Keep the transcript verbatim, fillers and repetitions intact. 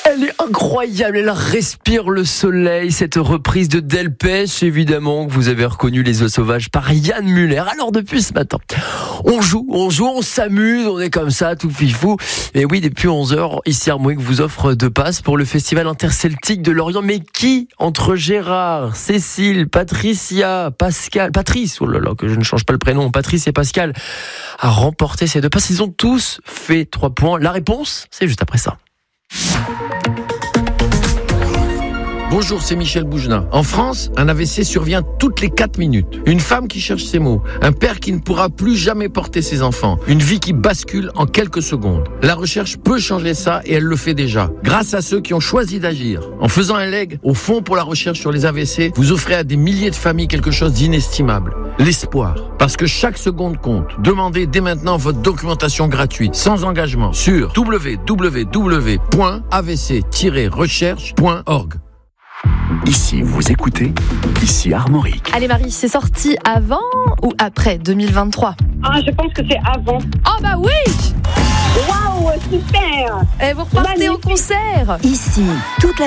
Elle est incroyable, elle respire le soleil, cette reprise de Delpech, évidemment, que vous avez reconnu Les Oies Sauvages par Yann Muller. Alors depuis ce matin, on joue, on joue, on s'amuse, on est comme ça, tout fifou. Et oui, depuis onze heures, ici Armouek vous offre deux passes pour le Festival interceltique de Lorient. Mais qui, entre Gérard, Cécile, Patricia, Pascal, Patrice, oh là là, que je ne change pas le prénom, Patrice et Pascal, a remporté ces deux passes? Ils ont tous fait trois points. La réponse, c'est juste après ça. Bonjour, c'est Michel Bougenat. En France, un A V C survient toutes les quatre minutes. Une femme qui cherche ses mots, un père qui ne pourra plus jamais porter ses enfants, une vie qui bascule en quelques secondes. La recherche peut changer ça et elle le fait déjà, grâce à ceux qui ont choisi d'agir. En faisant un leg au Fonds pour la recherche sur les A V C, vous offrez à des milliers de familles quelque chose d'inestimable. L'espoir. Parce que chaque seconde compte. Demandez dès maintenant votre documentation gratuite, sans engagement, sur w w w point a v c tiret recherche point org. Ici, vous écoutez, ici Armorique. Allez Marie, c'est sorti avant ou après deux mille vingt-trois? Ah, je pense que c'est avant. Oh bah oui! Waouh, super! Et vous repartez au concert! Ici, toute la